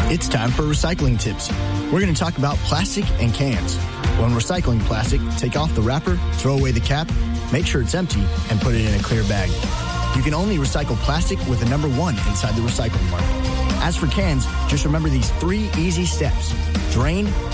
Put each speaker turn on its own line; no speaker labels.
It's time for recycling tips. We're going to talk about plastic and cans. When recycling plastic, take off the wrapper, throw away the cap, make sure it's empty, and put it in a clear bag. You can only recycle plastic with a number 1 inside the recycling mark. As for cans, just remember these 3 easy steps. Drain,